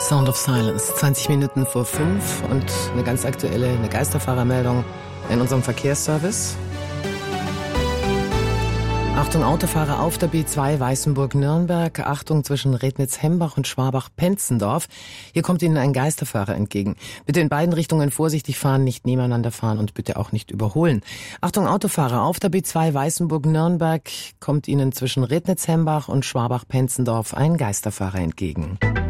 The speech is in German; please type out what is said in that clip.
Sound of Silence, 20 Minuten vor 5 und eine ganz aktuelle, eine Geisterfahrermeldung in unserem Verkehrsservice. Achtung, Autofahrer auf der B2 Weißenburg-Nürnberg. Achtung zwischen Rednitz-Hembach und Schwabach-Penzendorf. Hier kommt Ihnen ein Geisterfahrer entgegen. Bitte in beiden Richtungen vorsichtig fahren, nicht nebeneinander fahren und bitte auch nicht überholen. Achtung, Autofahrer auf der B2 Weißenburg-Nürnberg kommt Ihnen zwischen Rednitz-Hembach und Schwabach-Penzendorf ein Geisterfahrer entgegen.